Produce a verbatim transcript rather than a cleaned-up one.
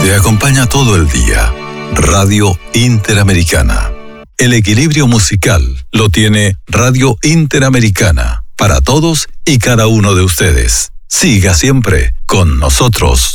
Te acompaña todo el día. Radio Interamericana. El equilibrio musical lo tiene Radio Interamericana. Para todos y cada uno de ustedes. Siga siempre con nosotros.